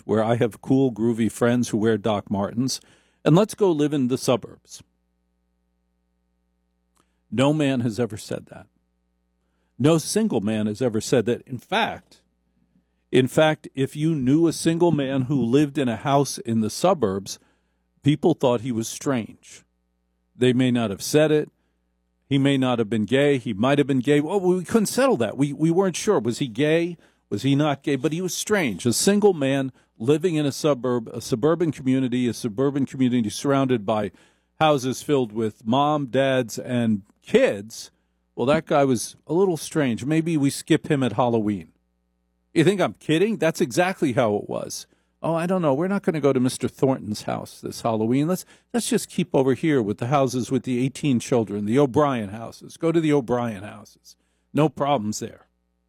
where I have cool, groovy friends who wear Doc Martens, and let's go live in the suburbs. No man has ever said that. No single man has ever said that. In fact, if you knew a single man who lived in a house in the suburbs, people thought he was strange. They may not have said it. He may not have been gay. He might have been gay. Well, we couldn't settle that. We weren't sure. Was he gay? Was he not gay? But he was strange. A single man living in a suburban community surrounded by houses filled with mom, dads, and kids. Well, that guy was a little strange. Maybe we skip him at Halloween. You think I'm kidding? That's exactly how it was. Oh, I don't know. We're not going to go to Mr. Thornton's house this Halloween. Let's just keep over here with the houses with the 18 children, the O'Brien houses. Go to the O'Brien houses. No problems there.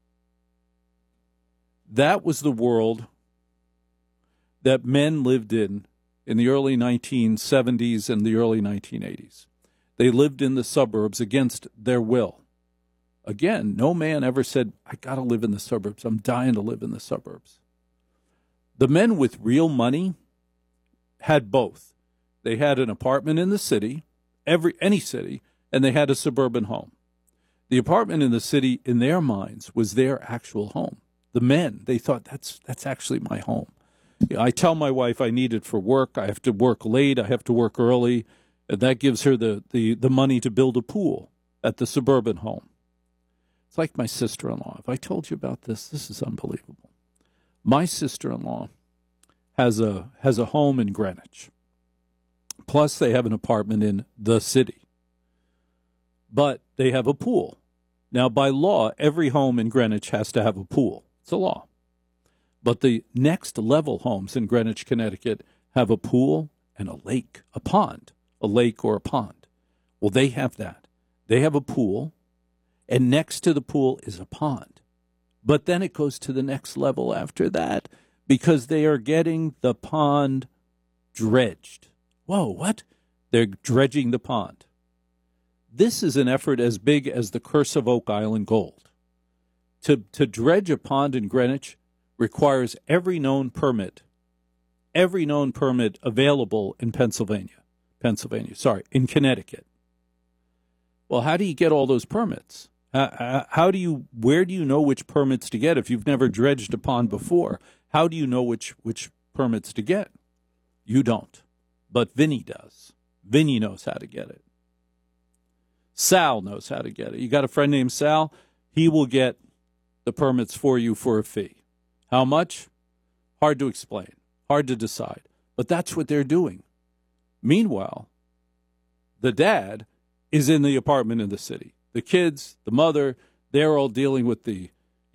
That was the world that men lived in the early 1970s and the early 1980s. They lived in the suburbs against their will. Again, no man ever said, I got to live in the suburbs. I'm dying to live in the suburbs. The men with real money had both. They had an apartment in the city, any city, and they had a suburban home. The apartment in the city, in their minds, was their actual home. The men, they thought, that's actually my home. I tell my wife I need it for work. I have to work late. I have to work early. And that gives her the money to build a pool at the suburban home. It's like my sister-in-law. If I told you about this is unbelievable. My sister-in-law has a home in Greenwich. Plus, they have an apartment in the city. But they have a pool. Now, by law, every home in Greenwich has to have a pool. It's a law. But the next level homes in Greenwich, Connecticut, have a pool and a lake, a pond, a lake or a pond. Well, they have that. They have a pool, and next to the pool is a pond. But then it goes to the next level after that because they are getting the pond dredged. Whoa, what? They're dredging the pond. This is an effort as big as the Curse of Oak Island gold. To dredge a pond in Greenwich requires every known permit available in in Connecticut. Well, how do you get all those permits? Where do you know which permits to get if you've never dredged a pond before? How do you know which permits to get? You don't, but Vinny does. Vinny knows how to get it. Sal knows how to get it. You got a friend named Sal? He will get the permits for you for a fee. How much? Hard to explain. Hard to decide. But that's what they're doing. Meanwhile, the dad is in the apartment in the city. The kids, the mother, they're all dealing with the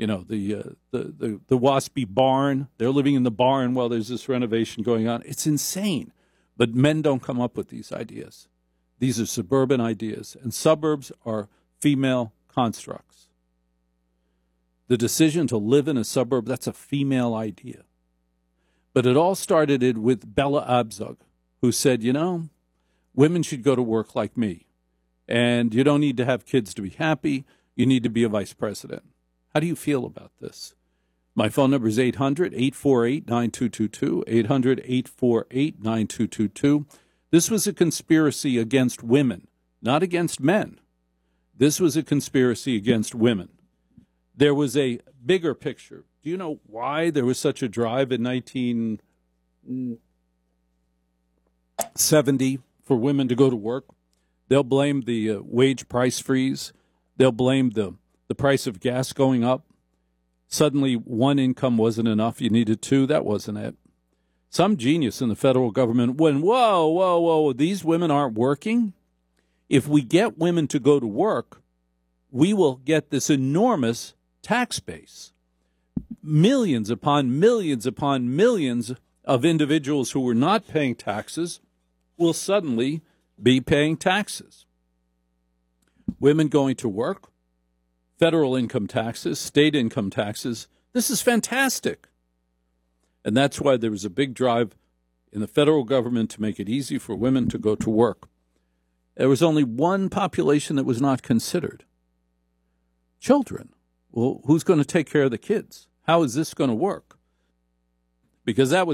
waspy barn. They're living in the barn while there's this renovation going on. It's insane. But men don't come up with these ideas. These are suburban ideas, and suburbs are female constructs. The decision to live in a suburb, that's a female idea. But it all started with Bella Abzug, who said, women should go to work like me. And you don't need to have kids to be happy. You need to be a vice president. How do you feel about this? My phone number is 800-848-9222, 800-848-9222. This was a conspiracy against women, not against men. This was a conspiracy against women. There was a bigger picture. Do you know why there was such a drive in 1970 for women to go to work? They'll blame the wage price freeze. They'll blame the price of gas going up. Suddenly, one income wasn't enough. You needed two. That wasn't it. Some genius in the federal government went, whoa, these women aren't working? If we get women to go to work, we will get this enormous tax base. Millions upon millions upon millions of individuals who were not paying taxes will suddenly be paying taxes. Women going to work, federal income taxes, state income taxes. This is fantastic. And that's why there was a big drive in the federal government to make it easy for women to go to work. There was only one population that was not considered. Children. Well, who's going to take care of the kids? How is this going to work? Because that was